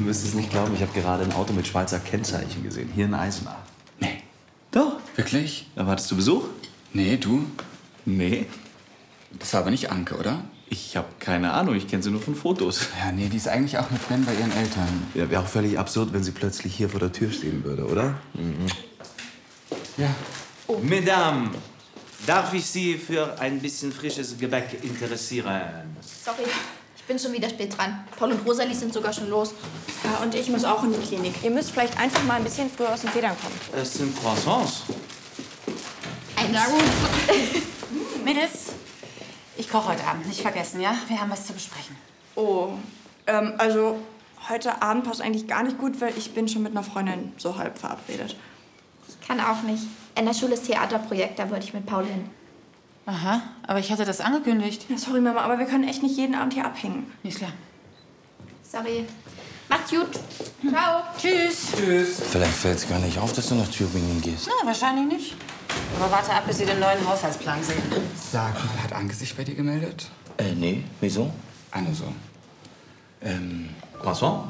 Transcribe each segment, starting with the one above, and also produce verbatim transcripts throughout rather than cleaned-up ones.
Du wirst es nicht glauben, ich habe gerade ein Auto mit Schweizer Kennzeichen gesehen. Hier in Eisenach. Nee. Doch. Wirklich? Erwartest du Besuch? Nee, du? Nee. Das war aber nicht Anke, oder? Ich habe keine Ahnung, ich kenne sie nur von Fotos. Ja, nee, die ist eigentlich auch mit Ben bei ihren Eltern. Ja, wäre auch völlig absurd, wenn sie plötzlich hier vor der Tür stehen würde, oder? Mhm. Ja. Oh. Mesdames, darf ich Sie für ein bisschen frisches Gebäck interessieren? Sorry, ich bin schon wieder spät dran. Paul und Rosalie sind sogar schon los. Ja, und ich muss auch in die Klinik. Ihr müsst vielleicht einfach mal ein bisschen früher aus den Federn kommen. Es sind Croissants. Eins. Na gut. Mädels, ich koche heute Abend. Nicht vergessen, ja? Wir haben was zu besprechen. Oh, ähm, also heute Abend passt eigentlich gar nicht gut, weil ich bin schon mit einer Freundin so halb verabredet. Ich kann auch nicht. In der Schule ist Theaterprojekt, da wollte ich mit Paul hin. Aha, aber ich hatte das angekündigt. Ja, sorry, Mama, aber wir können echt nicht jeden Abend hier abhängen. Ist klar. Sorry. Macht's gut. Ciao. Tschüss. Tschüss. Vielleicht fällt es gar nicht auf, dass du nach Tübingen gehst. Na, wahrscheinlich nicht. Aber warte ab, bis Sie den neuen Haushaltsplan sehen. Sag mal, hat Anke sich bei dir gemeldet? Äh, nee. Wieso? Ah, nur so. Ähm, Croissant?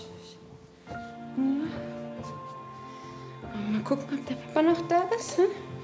Mal gucken, ob der Papa noch da ist. Hm?